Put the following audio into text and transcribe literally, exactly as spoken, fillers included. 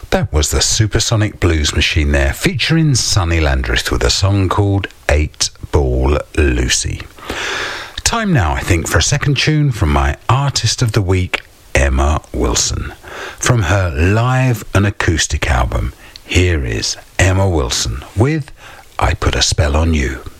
That was the Supersonic Blues Machine there, featuring Sonny Landreth with a song called Eight Ball Lucy. Time now, I think, for a second tune from my Artist of the Week, Emma Wilson. From her live and acoustic album, here is Emma Wilson with I Put a Spell on You.